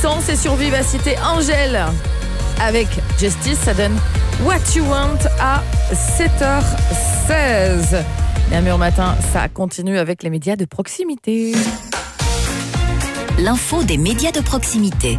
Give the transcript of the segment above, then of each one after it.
Puissance et sur Vivacité, Angèle avec Justice, ça donne What You Want à 7h16. Namur Matin, ça continue avec les médias de proximité. L'info des médias de proximité.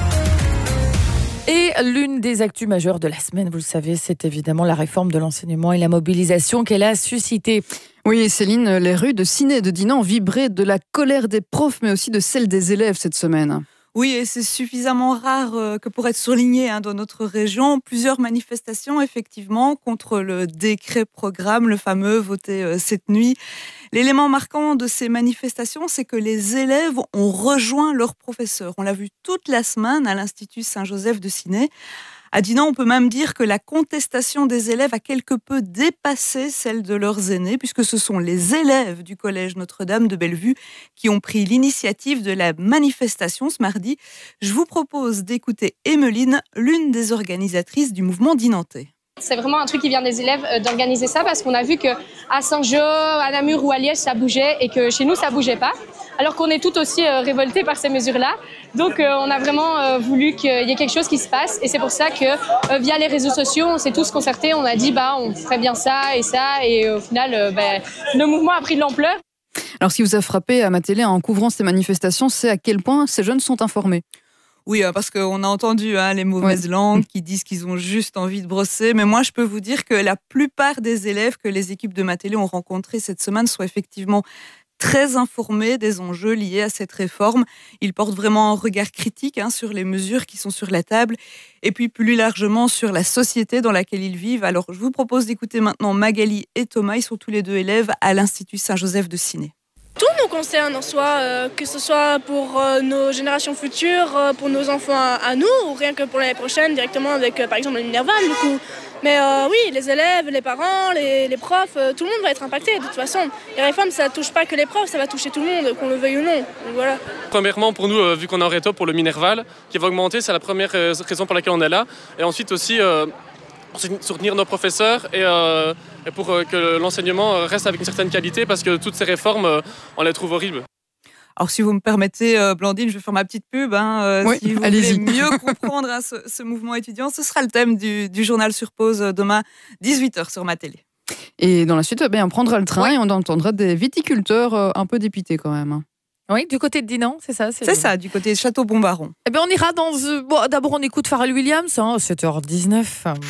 Et l'une des actus majeures de la semaine, vous le savez, c'est évidemment la réforme de l'enseignement et la mobilisation qu'elle a suscitée. Oui, Céline, les rues de Ciney et de Dinan vibraient de la colère des profs, mais aussi de celle des élèves cette semaine. Oui, et c'est suffisamment rare que pour être souligné dans notre région. Plusieurs manifestations, effectivement, contre le décret programme, le fameux voté cette nuit. L'élément marquant de ces manifestations, c'est que les élèves ont rejoint leurs professeurs. On l'a vu toute la semaine à l'Institut Saint-Joseph de Ciney. À Dinan, on peut même dire que la contestation des élèves a quelque peu dépassé celle de leurs aînés, puisque ce sont les élèves du collège Notre-Dame de Bellevue qui ont pris l'initiative de la manifestation ce mardi. Je vous propose d'écouter Emmeline, l'une des organisatrices du mouvement dinantais. C'est vraiment un truc qui vient des élèves d'organiser ça parce qu'on a vu qu'à Saint-Jean, à Namur ou à Liège, ça bougeait et que chez nous, ça bougeait pas. Alors qu'on est tout aussi révoltés par ces mesures-là. Donc on a vraiment voulu qu'il y ait quelque chose qui se passe. Et c'est pour ça que via les réseaux sociaux, on s'est tous concertés. On a dit on ferait bien ça. Et au final, le mouvement a pris de l'ampleur. Alors ce qui vous a frappé à ma télé en couvrant ces manifestations, c'est à quel point ces jeunes sont informés. Oui, parce qu'on a entendu les mauvaises langues qui disent qu'ils ont juste envie de brosser. Mais moi, je peux vous dire que la plupart des élèves que les équipes de ma télé ont rencontrés cette semaine sont effectivement très informés des enjeux liés à cette réforme. Ils portent vraiment un regard critique sur les mesures qui sont sur la table et puis plus largement sur la société dans laquelle ils vivent. Alors, je vous propose d'écouter maintenant Magali et Thomas. Ils sont tous les deux élèves à l'Institut Saint-Joseph de Ciney. Tout nous concerne en soi, que ce soit pour nos générations futures, pour nos enfants à nous, ou rien que pour l'année prochaine, directement avec par exemple le Minerval du coup. Mais oui, les élèves, les parents, les profs, tout le monde va être impacté de toute façon. Les réformes, ça ne touche pas que les profs, ça va toucher tout le monde, qu'on le veuille ou non. Donc, voilà. Premièrement, pour nous, vu qu'on est en réto pour le Minerval, qui va augmenter, c'est la première raison pour laquelle on est là. Et ensuite aussi, soutenir nos professeurs et pour que l'enseignement reste avec une certaine qualité parce que toutes ces réformes, on les trouve horribles. Alors si vous me permettez, Blandine, je vais faire ma petite pub. Oui, si vous allez-y. voulez mieux comprendre ce mouvement étudiant, ce sera le thème du journal sur pause demain, 18h sur ma télé. Et dans la suite, on prendra le train et on entendra des viticulteurs un peu dépités quand même. Oui, du côté de Dinan, c'est ça. C'est ça, du côté de Château-Bombaron. Eh bien, on ira dans... d'abord, on écoute Pharrell Williams, 7h19.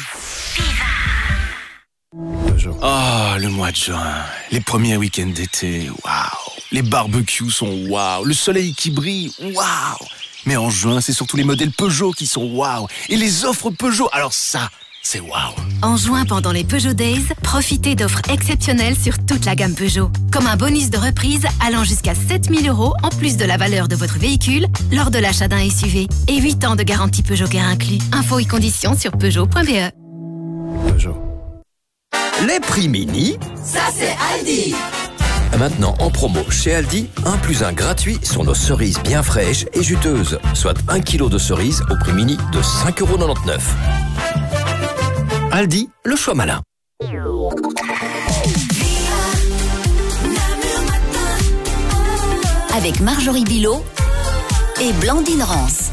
Ah, le mois de juin, les premiers week-ends d'été, waouh. Les barbecues sont waouh, le soleil qui brille, waouh. Mais en juin, c'est surtout les modèles Peugeot qui sont waouh. Et les offres Peugeot, alors ça, c'est waouh. En juin, pendant les Peugeot Days, profitez d'offres exceptionnelles sur toute la gamme Peugeot. Comme un bonus de reprise allant jusqu'à 7 000 € en plus de la valeur de votre véhicule lors de l'achat d'un SUV. Et 8 ans de garantie Peugeot Care inclus. Infos et conditions sur Peugeot.be. Peugeot. Les prix mini, Ça, c'est Aldi. maintenant en promo chez Aldi, 1+1 gratuit sur nos cerises bien fraîches et juteuses, soit 1 kg de cerises au prix mini de 5,99 €. Aldi, le choix malin. Avec Marjorie Bilot et Blandine Rance.